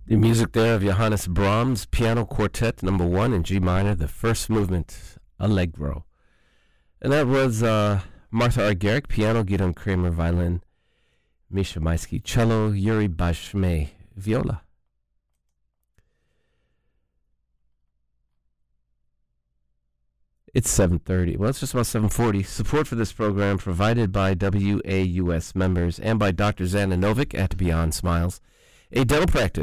The music there of Johannes Brahms, Piano Quartet No. 1 in G minor, the first movement, Allegro. And that was Martha R. Garrick, piano, Gideon Kramer, violin, Misha Maisky, cello, Yuri Bashme, viola. It's 7:30. Well, it's just about 7:40. Support for this program provided by WAUS members and by Dr. Xana Novick at Beyond Smiles, a dental practice